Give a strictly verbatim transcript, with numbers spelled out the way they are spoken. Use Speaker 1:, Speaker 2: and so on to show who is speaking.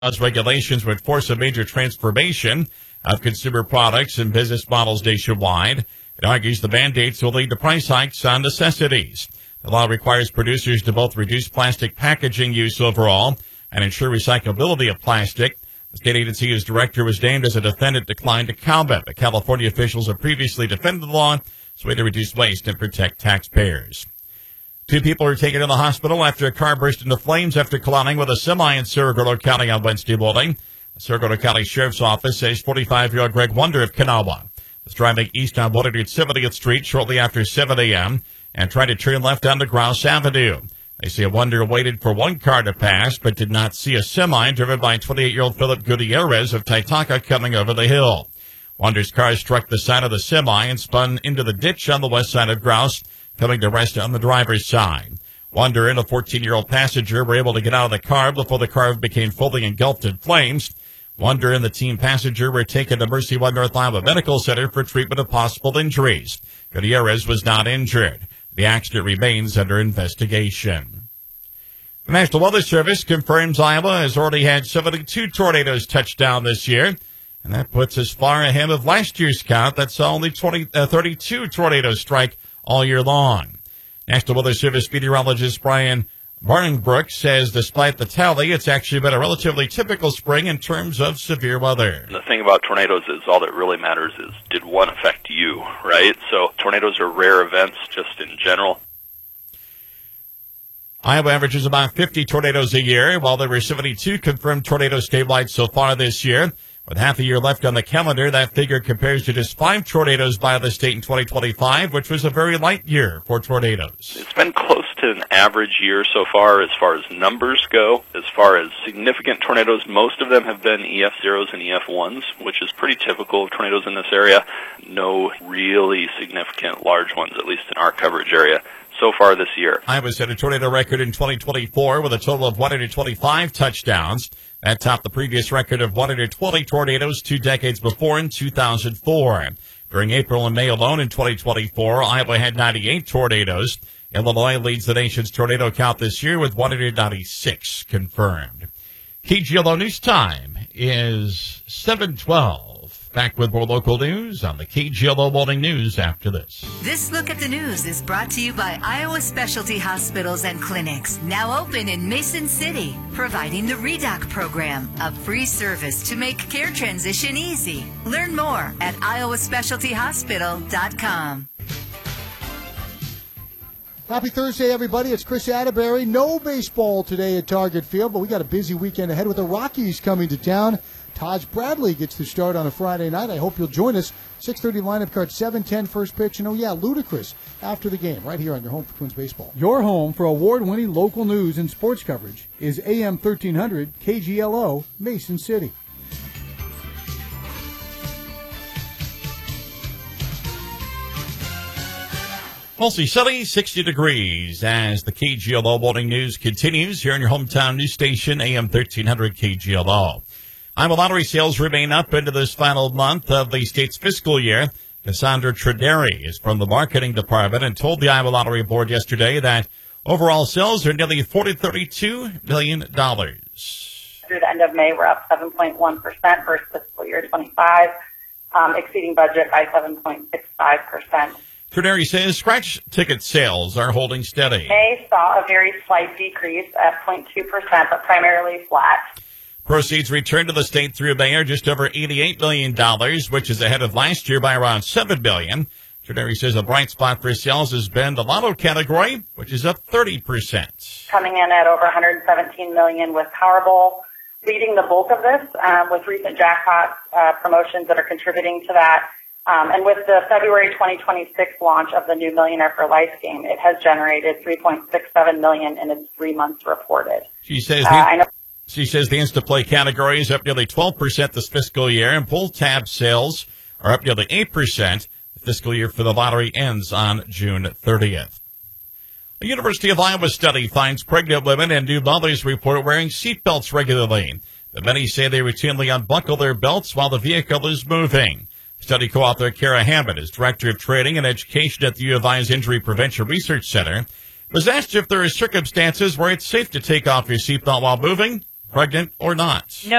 Speaker 1: regulations would force a major transformation of consumer products and business models nationwide. It argues the mandates will lead to price hikes on necessities. The law requires producers to both reduce plastic packaging use overall and ensure recyclability of plastic. The state agency whose director was named as a defendant declined to comment, but California officials have previously defended the law as a way to reduce waste and protect taxpayers. Two people were taken to the hospital after a car burst into flames after colliding with a semi in Cerro Gordo County on Wednesday morning. The Cerro Gordo County Sheriff's Office says forty-five-year-old Greg Wonder of Kanawha was driving east on one hundred seventieth Street shortly after seven a.m. and tried to turn left onto Grouse Avenue. They say Wonder waited for one car to pass but did not see a semi driven by twenty-eight-year-old Philip Gutierrez of Taitaka coming over the hill. Wonder's car struck the side of the semi and spun into the ditch on the west side of Grouse, coming to rest on the driver's side. Wonder and a fourteen-year-old passenger were able to get out of the car before the car became fully engulfed in flames. Wonder and the teen passenger were taken to Mercy One North Iowa Medical Center for treatment of possible injuries. Gutierrez was not injured. The accident remains under investigation. The National Weather Service confirms Iowa has already had seventy-two tornadoes touch down this year, and that puts us far ahead of last year's count that saw only twenty, uh, thirty-two tornadoes strike all year long. National Weather Service meteorologist Brian Barnbrook says despite the tally, it's actually been a relatively typical spring in terms of severe weather.
Speaker 2: The thing about tornadoes is all that really matters is did one affect you, right? So tornadoes are rare events just in general.
Speaker 1: Iowa averages about fifty tornadoes a year, while there were seventy-two confirmed tornadoes statewide so far this year. With half a year left on the calendar, that figure compares to just five tornadoes by the state in twenty twenty-five, which was a very light year for tornadoes.
Speaker 2: It's been close to an average year so far as far as numbers go. As far as significant tornadoes, most of them have been E F zeros and E F ones, which is pretty typical of tornadoes in this area. No really significant large ones, at least in our coverage area, so far this year.
Speaker 1: Iowa set a tornado record in twenty twenty-four with a total of one hundred twenty-five touchdowns. That topped the previous record of one hundred twenty tornadoes two decades before in two thousand four. During April and May alone in twenty twenty-four, Iowa had ninety-eight tornadoes. Illinois leads the nation's tornado count this year with one hundred ninety-six confirmed. K G L O News Time is seven twelve. Back with more local news on the K G L O Morning News after this.
Speaker 3: This look at the news is brought to you by Iowa Specialty Hospitals and Clinics, now open in Mason City, providing the REDOC program, a free service to make care transition easy. Learn more at iowa specialty hospital dot com.
Speaker 4: Happy Thursday, everybody. It's Chris Atterbury. No baseball today at Target Field, but we got a busy weekend ahead with the Rockies coming to town. Taj Bradley gets the start on a Friday night. I hope you'll join us. six thirty lineup card, seven ten first pitch. And, oh, yeah, Ludacris after the game right here on your home for Twins Baseball.
Speaker 5: Your home for award-winning local news and sports coverage is A M thirteen hundred K G L O, Mason City.
Speaker 1: Mostly sunny, sixty degrees as the K G L O Morning News continues here on your hometown news station, A M thirteen hundred K G L O. Iowa lottery sales remain up into this final month of the state's fiscal year. Cassandra Trederi is from the marketing department and told the Iowa Lottery Board yesterday that overall sales are nearly forty thirty-two million dollars.
Speaker 6: Through the end of May, we're up seven point one percent versus fiscal year twenty-five, um, exceeding budget by seven point six five percent.
Speaker 1: Trederi says scratch ticket sales are holding steady.
Speaker 6: May saw a very slight decrease at zero point two percent, but primarily flat.
Speaker 1: Proceeds returned to the state through May are just over eighty-eight million dollars, which is ahead of last year by around seven billion dollars. Trederi says a bright spot for sales has been the lotto category, which is up thirty percent.
Speaker 6: Coming in at over one hundred seventeen million dollars with Powerball leading the bulk of this, um, with recent jackpot uh, promotions that are contributing to that. Um, and with the February twenty twenty-six launch of the new Millionaire for Life game, it has generated three point six seven million dollars in its three months reported.
Speaker 1: She says.
Speaker 6: Uh, I know.
Speaker 1: She says the Instaplay category is up nearly twelve percent this fiscal year, and pull tab sales are up nearly eight percent. The fiscal year for the lottery ends on June thirtieth. A University of Iowa study finds pregnant women and new mothers report wearing seatbelts regularly. But many say they routinely unbuckle their belts while the vehicle is moving. Study co-author Kara Hammond is Director of Training and Education at the U of I's Injury Prevention Research Center. Was asked if there are circumstances where it's safe to take off your seatbelt while moving. pregnant or not.
Speaker 7: No.